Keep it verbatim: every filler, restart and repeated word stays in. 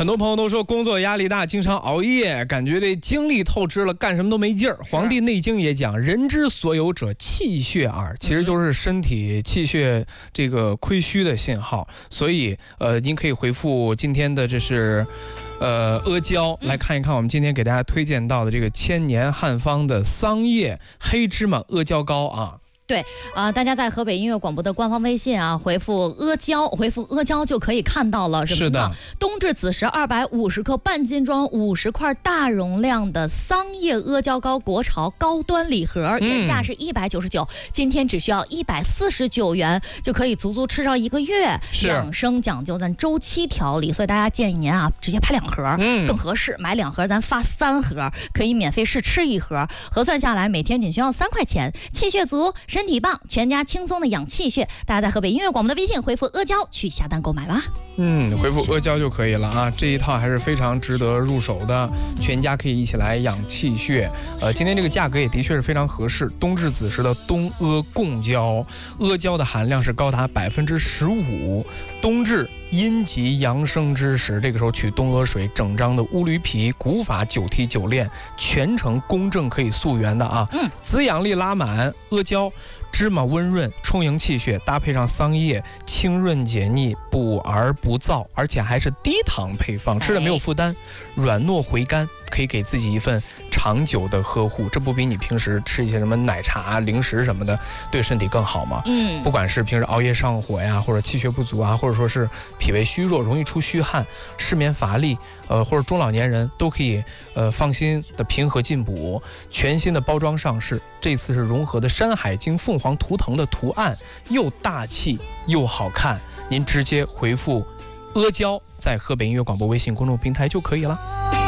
很多朋友都说工作压力大，经常熬夜，感觉这精力透支了，干什么都没劲儿。《黄帝内经》也讲，人之所有者气血耳，其实就是身体气血这个亏虚的信号。所以，呃，您可以回复今天的这是。呃，阿胶来看一看，我们今天给大家推荐到的这个千年汉方的桑叶黑芝麻阿胶膏啊。 对啊、呃，大家在河北音乐广播的官方微信啊，回复阿胶，回复阿胶就可以看到了。什么呢？是的，冬至子时二百五十克半斤装五十块大容量的桑叶阿胶膏国潮高端礼盒，原价是一百九十九，今天只需要一百四十九元就可以足足吃上一个月。养生讲究咱周期调理，所以大家建议您啊，直接拍两盒、嗯、更合适。买两盒咱发三盒，可以免费试吃一盒，核算下来每天仅需要三块钱，气血足。身体棒，全家轻松的养气血。大家在河北音乐广播的微信回复阿胶去下单购买吧。 嗯，回复阿胶就可以了啊，这一套还是非常值得入手的，全家可以一起来养气血。呃，今天这个价格也的确是非常合适。冬至子时的冬阿共胶，阿胶的含量是高达百分之十五。冬至阴极阳生之时，这个时候取冬阿水，整张的乌驴皮，古法九提九炼，全程公正可以溯源的啊。嗯，滋养力拉满，阿胶。芝麻温润，充盈气血，搭配上桑叶，清润解腻，补而不燥，而且还是低糖配方，吃了没有负担，软糯回甘，可以给自己一份长久的呵护。这不比你平时吃一些什么奶茶、零食什么的对身体更好吗？嗯，不管是平时熬夜上火呀，或者气血不足啊，或者说是脾胃虚弱，容易出虚汗、失眠乏力，呃，或者中老年人都可以呃放心的平和进补。全新的包装上市，这次是融合的《山海经》凤凰图腾的图案，又大气又好看。您直接回复阿胶在河北音乐广播微信公众平台就可以了。